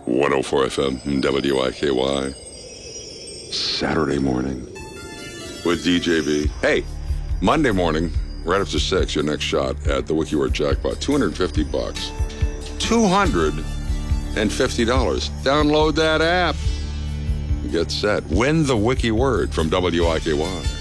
104 FM, WIKY. Saturday morning with DJB. Hey, Monday morning, right after 6, your next shot at the WikiWord jackpot. $250. $250. Download that app. Get set. Win the WikiWord from WIKY.